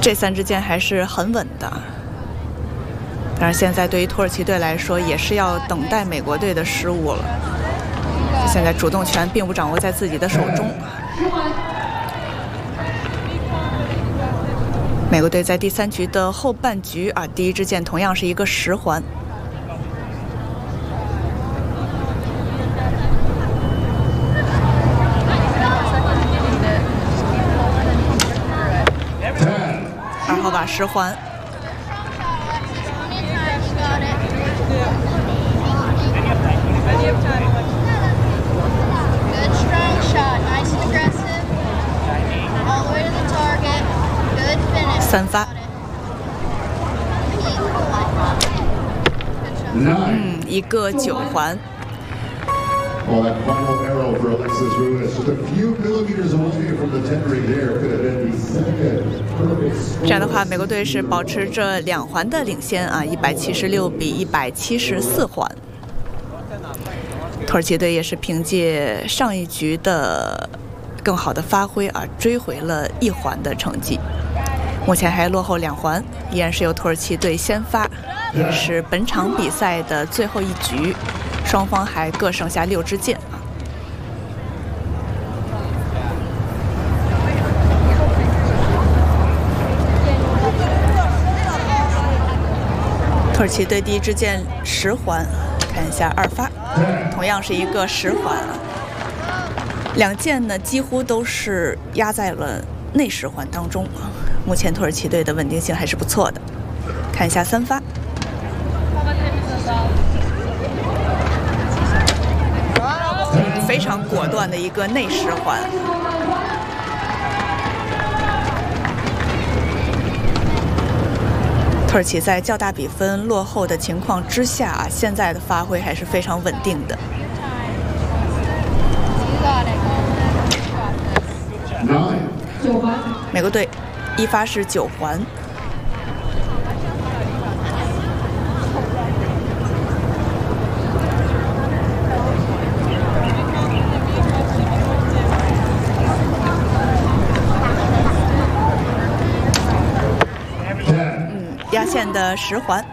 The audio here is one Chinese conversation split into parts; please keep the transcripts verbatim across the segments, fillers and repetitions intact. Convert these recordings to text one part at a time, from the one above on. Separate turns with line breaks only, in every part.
这三支箭还是很稳的。当然，现在对于土耳其队来说，也是要等待美国队的失误了。现在主动权并不掌握在自己的手中。美国队在第三局的后半局啊，第一支箭同样是一个十环。二号把十环。三发。嗯，一个九环。这样的话，美国队是保持着两环的领先啊，一百七十六比一百七十四环。土耳其队也是凭借上一局的更好的发挥啊，追回了一环的成绩。目前还落后两环，依然是由土耳其队先发，也是本场比赛的最后一局，双方还各剩下六支箭啊。土耳其队第一支箭十环，看一下二发，同样是一个十环啊。两箭呢几乎都是压在了内十环当中啊。目前土耳其队的稳定性还是不错的。看一下三发，非常果断的一个内十环。土耳其在较大比分落后的情况之下啊，现在的发挥还是非常稳定的。
九环，
美国队一发是九环。嗯，压线的十环。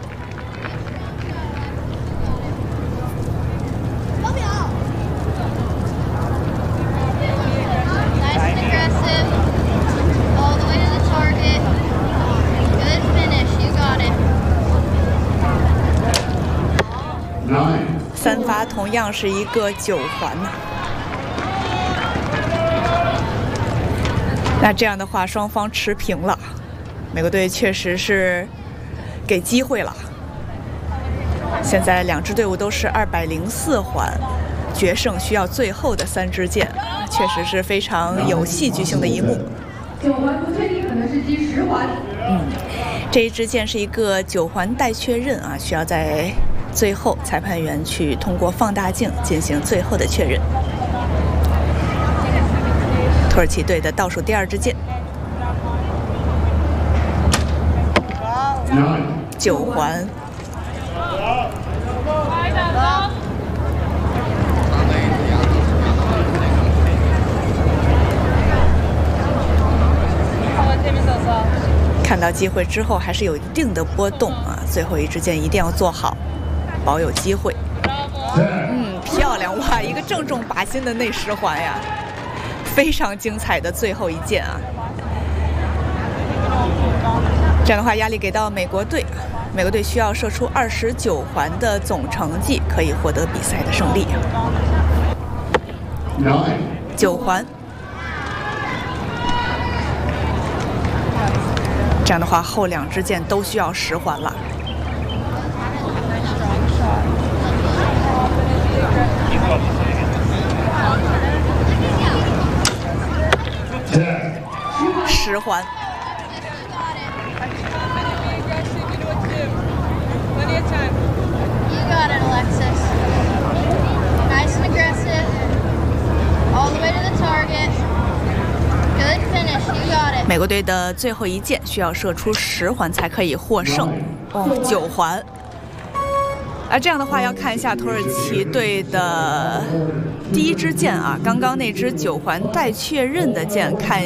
三发同样是一个九环呢。那这样的话，双方持平了。美国队确实是给机会了。现在两支队伍都是二百零四环，决胜需要最后的三支箭，确实是非常有戏剧性的一幕。
九环不确定可能是击十环。
嗯，这一支箭是一个九环待确认啊，需要在最后裁判员去通过放大镜进行最后的确认。土耳其队的倒数第二支箭，九环。看到机会之后，还是有一定的波动啊！最后一支箭一定要做好，保有机会。嗯，漂亮哇！一个正中靶心的内十环呀，非常精彩的最后一箭啊！这样的话，压力给到美国队，美国队需要射出二十九环的总成绩，可以获得比赛的胜利。九环。这样的话，后两支箭都需要十环了。十环。美国队的最后一箭需要射出十环才可以获胜。哦，九环。啊，这样的话要看一下土耳其队的第一支箭啊，刚刚那支九环待确认的箭，看。